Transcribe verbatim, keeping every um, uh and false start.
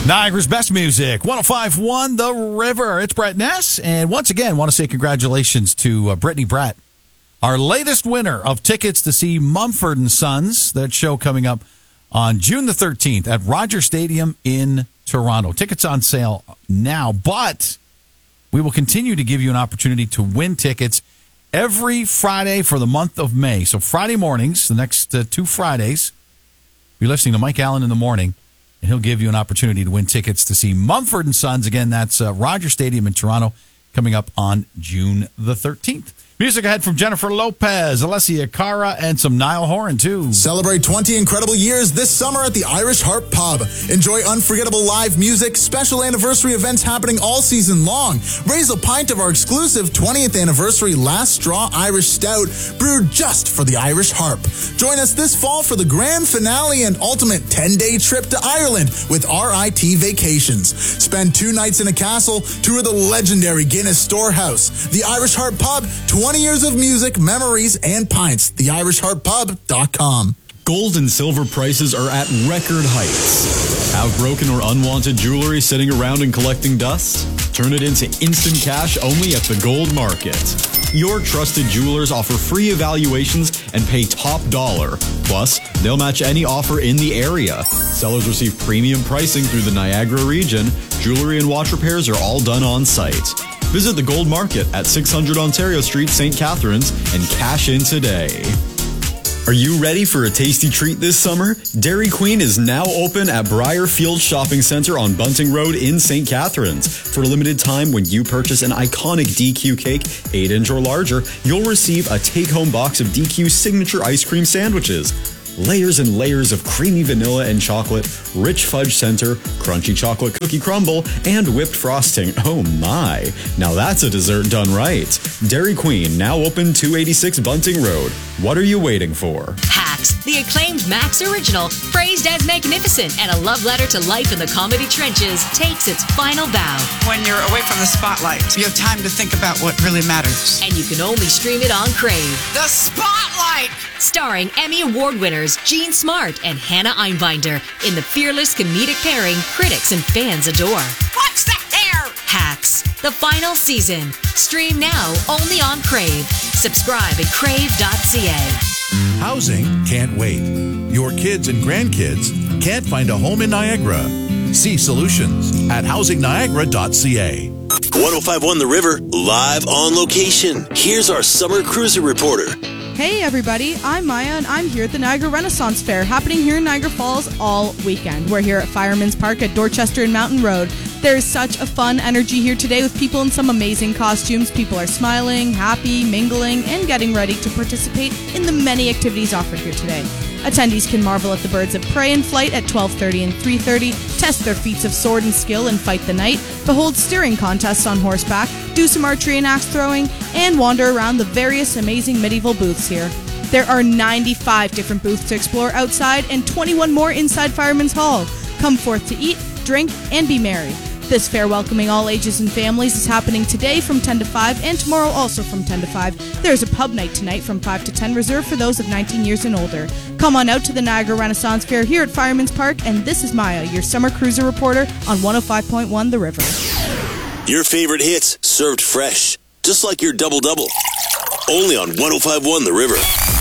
Niagara's best music, one oh five point one The River. It's Brett Ness, and once again, want to say congratulations to uh, Brittany Brett, our latest winner of tickets to see Mumford and Sons. That show coming up on June the thirteenth at Rogers Stadium in Toronto. Tickets on sale now, but we will continue to give you an opportunity to win tickets every Friday for the month of May. So Friday mornings, the next uh, two Fridays, you're listening to Mike Allen in the morning, and he'll give you an opportunity to win tickets to see Mumford and Sons. Again, that's uh, Rogers Stadium in Toronto, coming up on June the thirteenth. Music ahead from Jennifer Lopez, Alessia Cara, and some Niall Horan, too. Celebrate twenty incredible years this summer at the Irish Harp Pub. Enjoy unforgettable live music, special anniversary events happening all season long. Raise a pint of our exclusive twentieth anniversary Last Straw Irish Stout, brewed just for the Irish Harp. Join us this fall for the grand finale and ultimate ten-day trip to Ireland with R I T Vacations. Spend two nights in a castle, tour the legendary Guinness Storehouse. The Irish Harp Pub, twenty years of music, memories, and pints. the irish harp pub dot com. Gold and silver prices are at record heights. Have broken or unwanted jewelry sitting around and collecting dust? Turn it into instant cash only at the Gold Market. Your trusted jewelers offer free evaluations and pay top dollar. Plus, they'll match any offer in the area. Sellers receive premium pricing through the Niagara region. Jewelry and watch repairs are all done on site. Visit the Gold Market at six hundred Ontario Street, Saint Catharines, and cash in today. Are you ready for a tasty treat this summer? Dairy Queen is now open at Briarfield Shopping Centre on Bunting Road in Saint Catharines. For a limited time, when you purchase an iconic D Q cake, eight inch or larger, you'll receive a take-home box of D Q's signature ice cream sandwiches. Layers and layers of creamy vanilla and chocolate, rich fudge center, crunchy chocolate cookie crumble, and whipped frosting. Oh my. Now that's a dessert done right. Dairy Queen, now open two eighty-six Bunting Road. What are you waiting for? Hacks, the acclaimed Max original, praised as magnificent and a love letter to life in the comedy trenches, takes its final bow. When you're away from the spotlight, you have time to think about what really matters. And you can only stream it on Crave. The Spotlight! Starring Emmy Award winners Jean Smart and Hannah Einbinder in the fearless comedic pairing critics and fans adore. What's the hair? Hacks, the final season. Stream now only on Crave. Subscribe at crave dot c a. Housing can't wait. Your kids and grandkids can't find a home in Niagara. See solutions at housing niagara dot c a. one oh five point one The River, live on location. Here's our summer cruiser reporter. Hey everybody, I'm Maya and I'm here at the Niagara Renaissance Fair happening here in Niagara Falls all weekend. We're here at Fireman's Park at Dorchester and Mountain Road. There's such a fun energy here today with people in some amazing costumes. People are smiling, happy, mingling, and getting ready to participate in the many activities offered here today. Attendees can marvel at the birds of prey in flight at twelve thirty and three thirty, test their feats of sword and skill and fight the night, behold steering contests on horseback, do some archery and axe throwing, and wander around the various amazing medieval booths here. There are ninety-five different booths to explore outside and twenty-one more inside Fireman's Hall. Come forth to eat, drink, and be merry. This fair welcoming all ages and families is happening today from ten to five and tomorrow also from ten to five. There's a pub night tonight from five to ten reserved for those of nineteen years and older. Come on out to the Niagara Renaissance Fair here at Fireman's Park, and this is Maya, your summer cruiser reporter on one oh five point one The River. Your favorite hits served fresh, just like your double-double. Only on one oh five point one The River.